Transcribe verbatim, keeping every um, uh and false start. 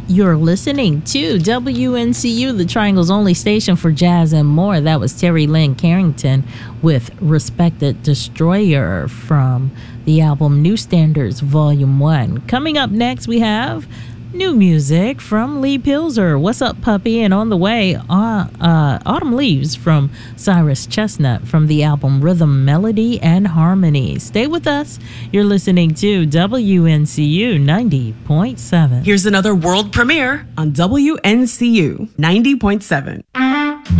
You're listening to W N C U, the Triangle's only station for jazz and more. That was Terry Lynn Carrington with Respected Destroyer from the album New Standards Volume one. Coming up next, we have new music from Lee Pilzer. What's up, puppy? And on the way, uh, uh, Autumn Leaves from Cyrus Chestnut from the album Rhythm, Melody, and Harmony. Stay with us. You're listening to W N C U ninety point seven. Here's another world premiere on W N C U ninety point seven.